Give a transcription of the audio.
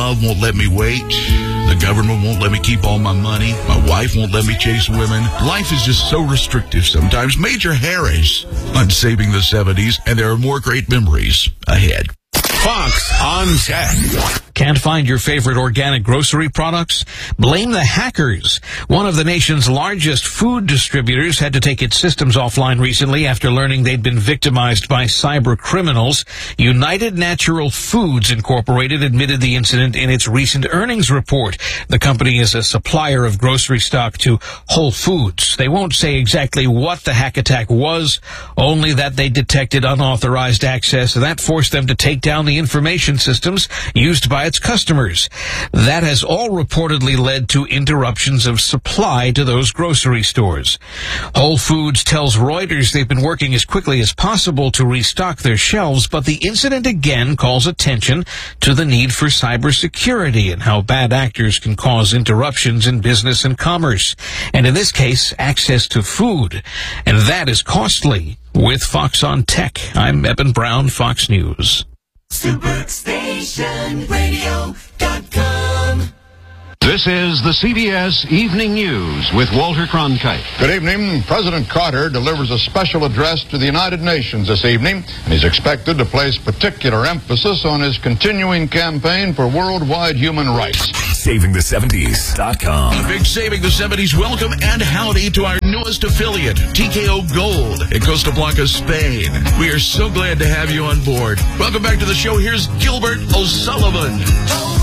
child won't let me wait. The government won't let me keep all my money. My wife won't let me chase women. Life is just so restrictive sometimes. Major Harris on Saving the 70s, and there are more great memories ahead. Fox on Tech. Can't find your favorite organic grocery products? Blame the hackers. One of the nation's largest food distributors had to take its systems offline recently after learning they'd been victimized by cyber criminals. United Natural Foods Incorporated admitted the incident in its recent earnings report. The company is a supplier of grocery stock to Whole Foods. They won't say exactly what the hack attack was, only that they detected unauthorized access that forced them to take down the information systems used by its customers. That has all reportedly led to interruptions of supply to those grocery stores. Whole Foods tells Reuters they've been working as quickly as possible to restock their shelves, but the incident again calls attention to the need for cybersecurity and how bad actors can cause interruptions in business and commerce, and in this case, access to food. And that is costly. With Fox on Tech, I'm Eben Brown, Fox News. SuperStationRadio.com. This is the CBS Evening News with Walter Cronkite. Good evening. President Carter delivers a special address to the United Nations this evening, and he's expected to place particular emphasis on his continuing campaign for worldwide human rights. SavingThe70s.com. A big Saving the 70s welcome and howdy to our newest affiliate, TKO Gold in Costa Blanca, Spain. We are so glad to have you on board. Welcome back to the show. Here's Gilbert O'Sullivan.